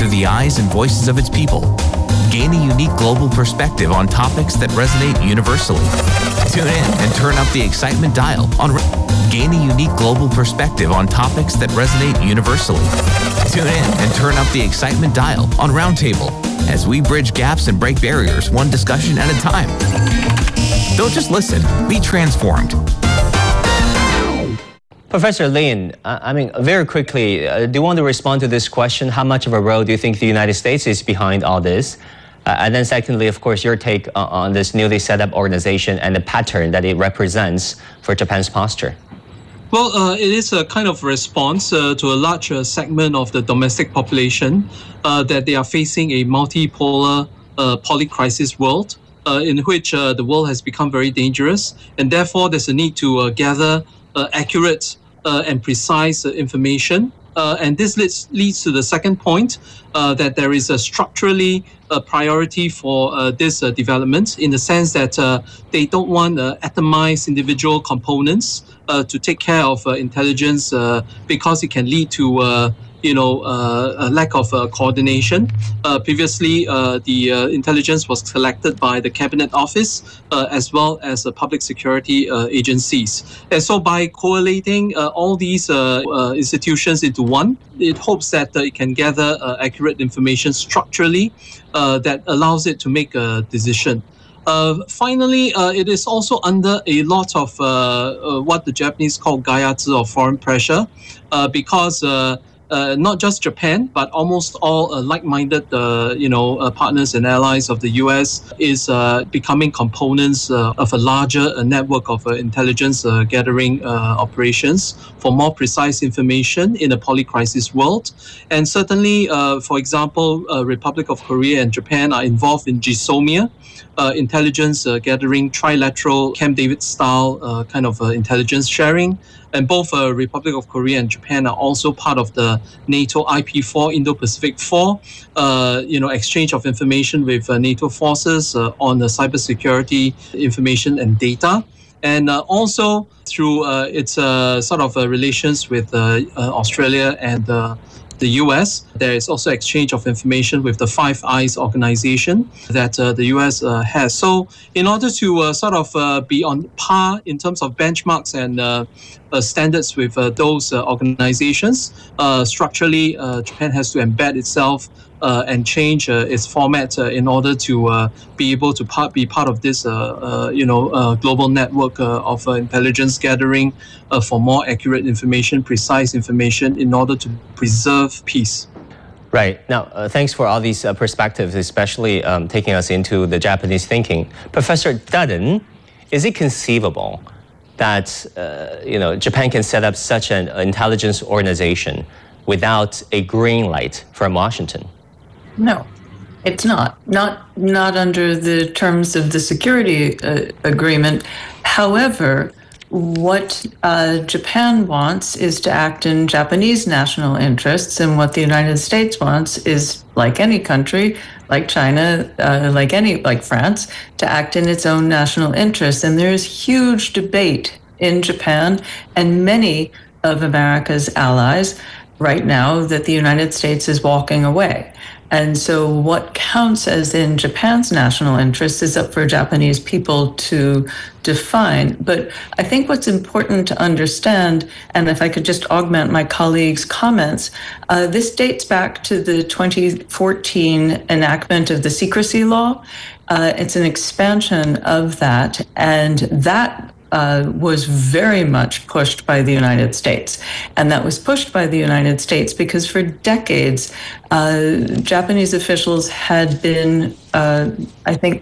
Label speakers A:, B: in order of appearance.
A: through the eyes and voices of its people. Gain a unique global perspective on topics that resonate universally. Tune in and turn up the excitement dial on Gain a unique global perspective on topics that resonate universally. Tune in and turn up the excitement dial on Roundtable as we bridge gaps and break barriers one discussion at a time. Don't just listen, be transformed.
B: Professor Lin, very quickly, do you want to respond to this question? How much of a role do you think the United States is behind all this? And then secondly, of course, your take on this newly set up organization and the pattern that it represents for Japan's posture.
C: Well, it is a kind of response to a large segment of the domestic population that they are facing a multipolar polycrisis world in which the world has become very dangerous. And therefore, there's a need to gather accurate and precise information. And this leads to the second point, that there is a structurally priority for this development in the sense that they don't want atomized individual components to take care of intelligence because it can lead to a lack of coordination. Previously, the intelligence was collected by the Cabinet Office as well as public security agencies. And so by collating all these institutions into one, it hopes that it can gather accurate information structurally that allows it to make a decision. Finally, it is also under a lot of what the Japanese call gaiatsu, or foreign pressure, because not just Japan, but almost all like-minded, partners and allies of the U.S. is becoming components of a larger network of intelligence gathering operations for more precise information in a polycrisis world. And certainly, for example, Republic of Korea and Japan are involved in GSOMIA, intelligence gathering, trilateral Camp David style kind of intelligence sharing. And both Republic of Korea and Japan are also part of the NATO IP4, Indo-Pacific 4, exchange of information with NATO forces on the cybersecurity information and data. And also through its relations with Australia and the US, there is also exchange of information with the Five Eyes organization that the US has. So in order to be on par in terms of benchmarks and standards with those organizations, structurally, Japan has to embed itself and change its format in order to be able to be part of this, global network of intelligence gathering for more accurate information, precise information, in order to preserve peace.
B: Right. Now, thanks for all these perspectives, especially taking us into the Japanese thinking. Professor Dutton, is it conceivable that Japan can set up such an intelligence organization without a green light from Washington?
D: No, it's not. Not under the terms of the security agreement. However, what Japan wants is to act in Japanese national interests, and what the United States wants is, like any country, like China, like France, to act in its own national interests. And there is huge debate in Japan and many of America's allies right now that the United States is walking away. And so what counts as in Japan's national interest is up for Japanese people to define. But I think what's important to understand, and if I could just augment my colleague's comments, this dates back to the 2014 enactment of the secrecy law. It's an expansion of that, and that was very much pushed by the United States. And that was pushed by the United States because for decades, Japanese officials had been,